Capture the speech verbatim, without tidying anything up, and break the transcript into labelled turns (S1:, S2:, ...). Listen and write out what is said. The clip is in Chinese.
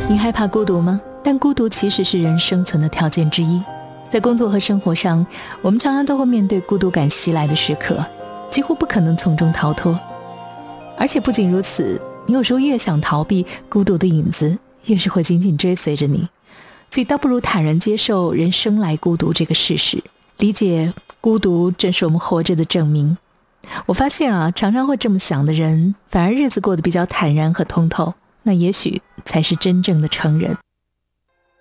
S1: 你害怕孤独吗？但孤独其实是人生存的条件之一。在工作和生活上，我们常常都会面对孤独感袭来的时刻，几乎不可能从中逃脱。而且不仅如此，你有时候越想逃避，孤独的影子越是会紧紧追随着你。所以倒不如坦然接受人生来孤独这个事实，理解孤独正是我们活着的证明。我发现啊，常常会这么想的人，反而日子过得比较坦然和通透，那也许才是真正的成人。